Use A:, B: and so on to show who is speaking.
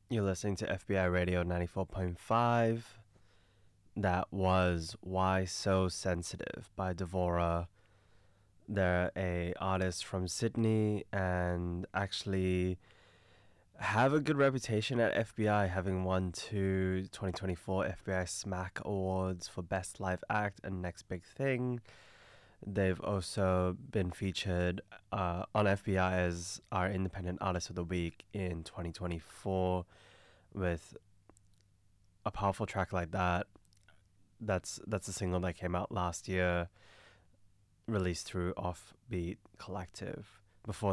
A: You're listening to FBI Radio 94.5. That was Why So Sensitive by Devora. They're a artist from Sydney and actually have a good reputation at FBI, having won 2024 FBI SMAC Awards for Best Live Act and Next Big Thing. They've also been featured on FBI as our Independent Artist of the Week in 2024 with a powerful track like that. That's a single that came out last year, released through Offbeat Collective. Before